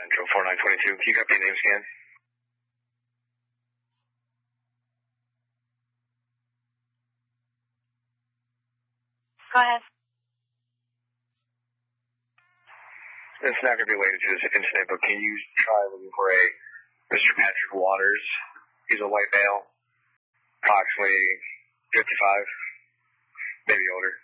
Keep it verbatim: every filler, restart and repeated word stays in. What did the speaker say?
Central, four nine two two. Can you copy your name scan? Go ahead. It's not going to be related to this incident, but can you try looking for a Mister Patrick Waters? He's a white male, approximately fifty-five, maybe older.